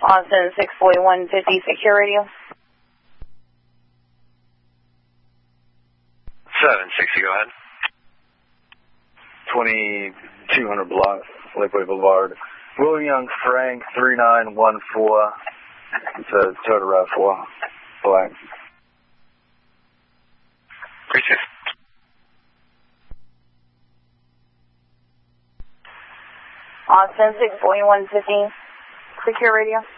Austin 64150, secure radio. 760, go ahead. 2200 block, Lakeway Boulevard. William Young Frank 3914. It's a Toyota RAV4, black. Appreciate it. Austin 64150, secure radio.